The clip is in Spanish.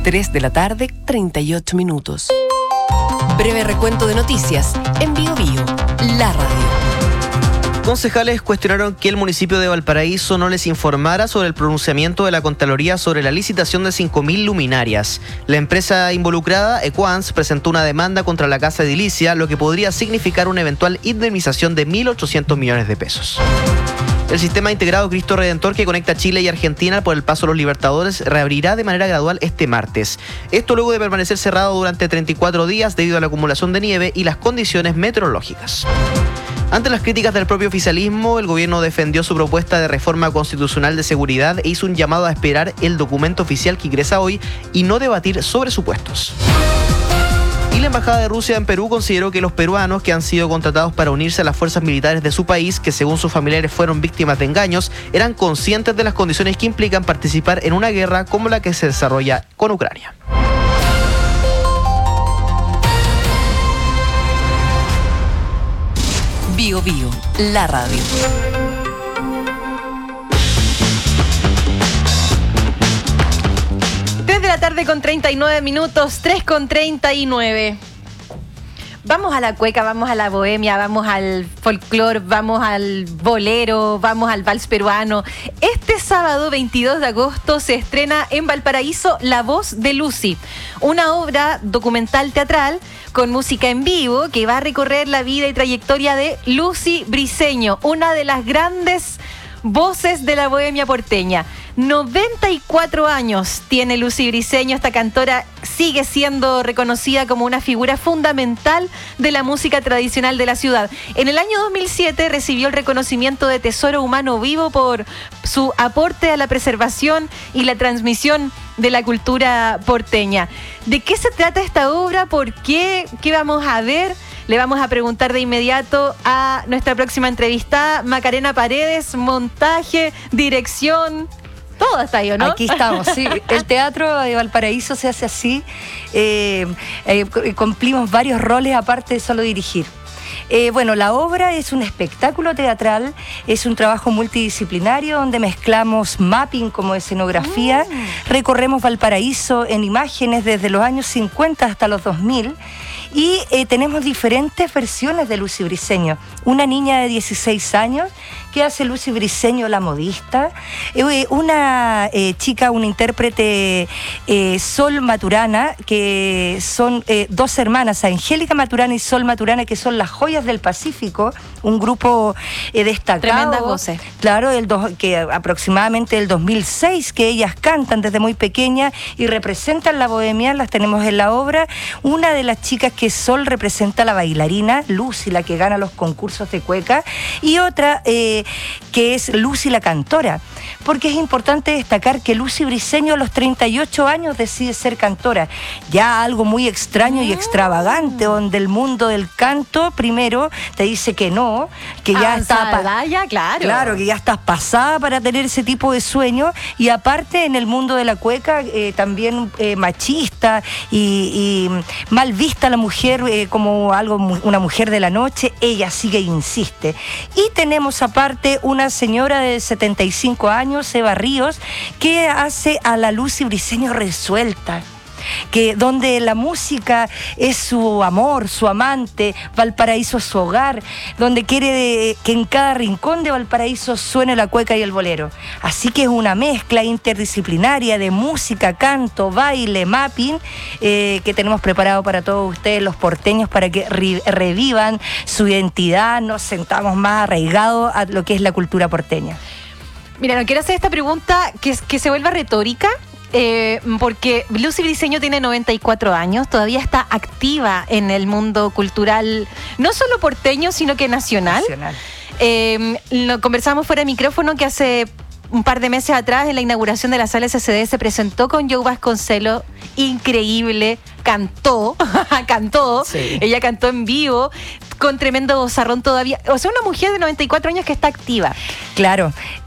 3 de la tarde, 38 minutos. Breve recuento de noticias en Bio Bio, la radio. Concejales cuestionaron que el municipio de Valparaíso no les informara sobre el pronunciamiento de la Contraloría sobre la licitación de 5.000 luminarias. La empresa involucrada, Equans, presentó una demanda contra la Casa Edilicia, lo que podría significar una eventual indemnización de 1.800 millones de pesos. El sistema integrado Cristo Redentor que conecta Chile y Argentina por el Paso a los Libertadores reabrirá de manera gradual este martes. Esto luego de permanecer cerrado durante 34 días debido a la acumulación de nieve y las condiciones meteorológicas. Ante las críticas del propio oficialismo, el gobierno defendió su propuesta de reforma constitucional de seguridad e hizo un llamado a esperar el documento oficial que ingresa hoy y no debatir sobre supuestos. Y la Embajada de Rusia en Perú consideró que los peruanos que han sido contratados para unirse a las fuerzas militares de su país, que según sus familiares fueron víctimas de engaños, eran conscientes de las condiciones que implican participar en una guerra como la que se desarrolla con Ucrania. Bio Bio, la radio. De la tarde con 39 minutos, 3 con 39. Vamos a la cueca, vamos a la bohemia, vamos al folclore, vamos al bolero, vamos al vals peruano. Este sábado 22 de agosto se estrena en Valparaíso La Voz de Lucy, una obra documental teatral con música en vivo que va a recorrer la vida y trayectoria de Lucy Briceño, una de las grandes voces de la bohemia porteña. 94 años tiene Lucy Briceño. Esta cantora sigue siendo reconocida como una figura fundamental de la música tradicional de la ciudad. En el año 2007 recibió el reconocimiento de Tesoro Humano Vivo por su aporte a la preservación y la transmisión de la cultura porteña. ¿De qué se trata esta obra? ¿Por qué? ¿Qué vamos a ver? Le vamos a preguntar de inmediato a nuestra próxima entrevistada, Macarena Paredes, montaje, dirección, todo está ahí, ¿o no? Aquí estamos, sí. El teatro de Valparaíso se hace así. Cumplimos varios roles aparte de solo dirigir. Bueno, la obra es un espectáculo teatral, es un trabajo multidisciplinario donde mezclamos mapping como escenografía, recorremos Valparaíso en imágenes desde los años 50 hasta los 2000 y tenemos diferentes versiones de Lucy Briceño. Una niña de 16 años que hace Lucy Briceño la modista, una chica, una intérprete Sol Maturana, que son dos hermanas, Angélica Maturana y Sol Maturana, que son las joyas del Pacífico, un grupo destacado. Tremendas voces. Claro, que aproximadamente el 2006, que ellas cantan desde muy pequeñas y representan la bohemia, las tenemos en la obra. Una de las chicas que Sol representa la bailarina, Lucy, la que gana los concursos de cueca, y otra que es Lucy la cantora, porque es importante destacar que Lucy Briceño a los 38 años decide ser cantora, ya algo muy extraño y extravagante, donde el mundo del canto primero te dice que no, que ya está claro, que ya estás pasada para tener ese tipo de sueño, y aparte en el mundo de la cueca también machista y mal vista la mujer como una mujer de la noche. Ella sigue e insiste, y tenemos aparte una señora de 75 años, Eva Ríos, que hace a la Lucy Briceño resuelta, donde la música es su amor, su amante, Valparaíso es su hogar, donde quiere que en cada rincón de Valparaíso suene la cueca y el bolero. Así que es una mezcla interdisciplinaria de música, canto, baile, mapping, que tenemos preparado para todos ustedes, los porteños, para que revivan su identidad, nos sentamos más arraigados a lo que es la cultura porteña. Mira, no quiero hacer esta pregunta que se vuelva retórica, porque Lucy Briceño tiene 94 años, todavía está activa en el mundo cultural, no solo porteño, sino que nacional. Lo conversamos fuera de micrófono que hace un par de meses atrás, en la inauguración de la sala SCD, se presentó con Joe Vasconcelos, increíble, cantó, sí. Ella cantó en vivo, con tremendo vozarrón todavía, o sea, una mujer de 94 años que está activa. Claro.